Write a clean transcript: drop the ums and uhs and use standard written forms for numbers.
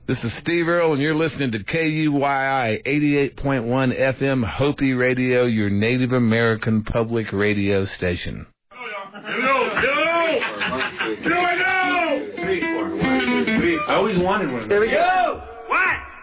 This is Steve Earle, and you're listening to KUYI 88.1 FM Hopi Radio, your Native American public radio station. Here we go! I always wanted one of those. Here we go!